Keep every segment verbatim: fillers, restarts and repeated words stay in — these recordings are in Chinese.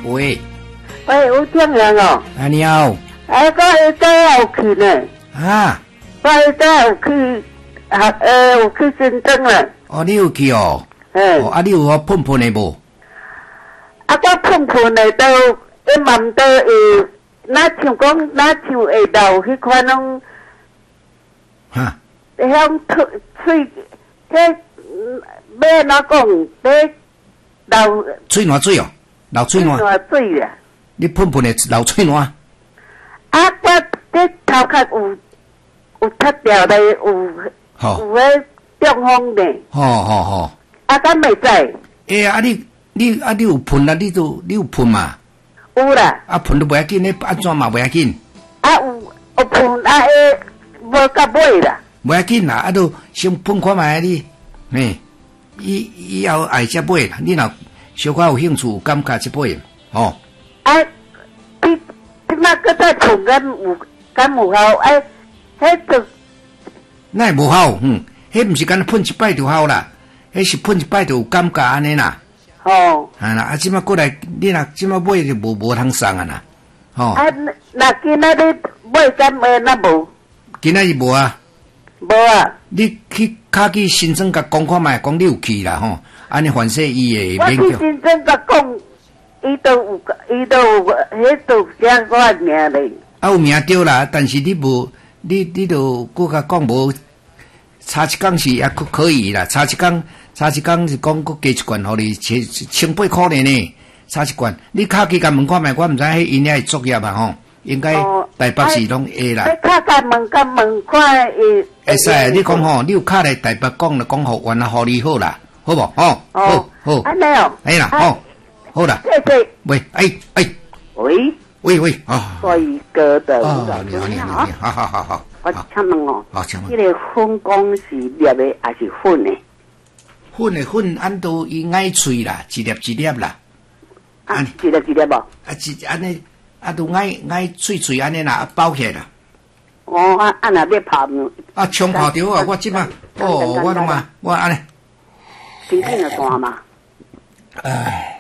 喂， 喂，有听人哦。 啊，你好。 哎，我下早有去呢。 啊。 我下早有去，啊，呃，有去深圳了。 哦，你有去哦。 嗯。 哦，啊，你有好碰碰的无？ 啊，我碰碰的都一万多会，哪像讲哪像会到迄款拢。 哈。 向吹吹，迄要哪讲？要流。 吹暖水哦，流吹暖。 暖水啊。 你碰碰的流吹暖。 啊，我这头壳有有擦掉的，有有迄中风的。 好好好。 啊，敢袂知？ 诶、欸，啊你你啊你有喷啊？你都你有喷嘛？ 有啦。 啊喷都袂要紧，你安怎嘛袂要紧？ 啊有有喷啊，诶，无到尾啦。 袂要紧啦，啊都先喷看卖你，嘿，以以后爱才买啦。你若小可有兴趣、有感觉才买，哦。 啊，你你那个再喷敢有敢有效？哎，迄就那无效，嗯，迄毋是干喷一摆就好啦，迄是喷一摆就有感觉安尼啦。 哦。 啊啦，啊即摆过来，你若即摆买就无无通送啊啦，吼。 啊，那今仔日买敢买那无？ 今仔日无啊。 无啊！ 你去卡去新庄甲讲看卖，讲你有去啦吼，安尼反正伊会免叫。我去新庄甲讲，伊都有，伊都有，迄都写我名咧。 啊有名对啦，但是你无，你你都搁甲讲无，差一工是也可可以啦，差一工，差一工是讲搁加一罐，互你千千八块呢呢，差一罐。你卡去甲问看卖，我毋知迄因遐作业啊吼。应该台北市拢会啦。 你卡甲问甲问看会。 会使，你讲吼，你有卡来台北讲就讲互原来互你好啦，好无？吼，好，好。 安尼哦。 哎啦，好，好啦。 谢谢。 喂，哎哎。 喂。 喂喂，啊。 帅哥的。 哦，你好你好你好，好好好。 我请问哦。 好，请问。 这个粉光是粒的还是粉的？ 粉的粉，按都伊爱脆啦，一粒一粒啦。 啊，一粒一粒无？ 啊，一安尼。啊，都爱爱脆脆安尼啦，包起来啦。 哦，啊啊，若要泡啊，冲泡着啊！我即马，哦，我拢嘛，我安尼。 身体就大嘛。 唉，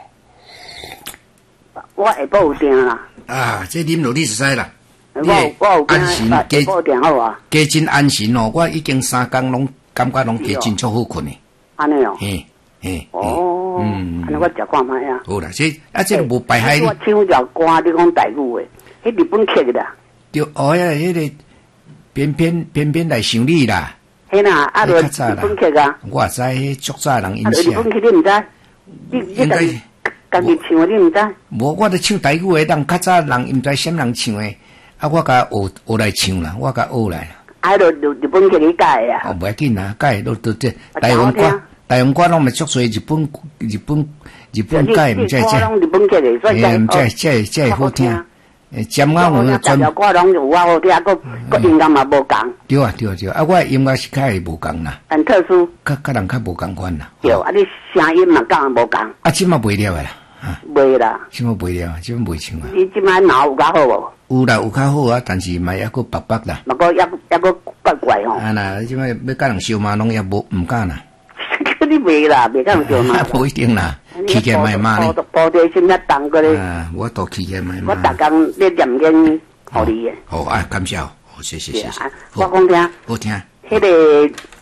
我下晡有订啦。 啊，这啉落你是使啦。 我我有安心，下晡订好啊。 加真安心哦，我已經三工拢感覺拢加真足好困的。 安尼哦。 嘿，嘿。 哦。嗯。安尼我食看卖啊。 好啦，这啊这无败害你。 我唱着歌，你讲台语的，迄日本客的啦。 对，哦呀，迄个偏偏偏偏来想你啦。 嘿啦，啊，日本客啊。 我也知，迄足早人影响。日本客你毋知？你你家己家己唱的你毋知？ 无，我咧唱台语的，人较早人毋知啥人唱的，啊，我甲学学来唱啦，我甲学来啦。 啊，就日日本客你教的啊？ 哦，袂要緊啦，教都都这台湾歌。台湾歌拢咪足侪日本日本日本歌，毋知即， 日本歌嚟，所以即即即即好听。诶，尖啱我专条歌拢有我好听，个个音乐嘛无共。 对啊对啊对啊，啊我音乐是较会无共啦。 很特殊。 较较人较无共款啦。 对，啊你声音嘛共无共。 啊，即马袂了诶啦。 袂啦。 即马袂了，即马袂唱啊。 你即马脑有较好无？ 有啦，有较好啊，但是嘛抑个白白啦。 嘛个抑抑个怪怪吼。 啊啦，即马要甲人烧嘛，拢也无毋敢啦。 你袂啦，袂甲人烧嘛。 无一定啦，起起卖骂呢。 布地先一当个咧。 啊，我都起起卖骂。 我逐工咧念经互你诶。 好啊，感谢，好，谢谢谢谢。 我讲听。 好听。 迄个